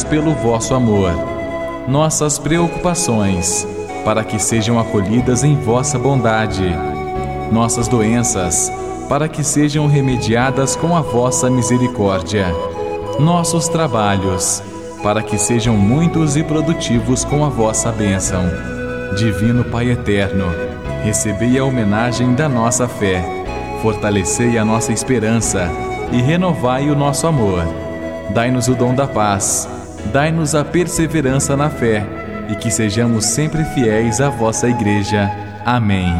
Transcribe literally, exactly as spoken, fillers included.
pelo vosso amor. Nossas preocupações, para que sejam acolhidas em vossa bondade. Nossas doenças, para que sejam remediadas com a vossa misericórdia. Nossos trabalhos, para que sejam muitos e produtivos com a vossa bênção. Divino Pai eterno, recebei a homenagem da nossa fé, fortalecei a nossa esperança e renovai o nosso amor. Dai-nos o dom da paz, dai-nos a perseverança na fé e que sejamos sempre fiéis à vossa Igreja. Amém.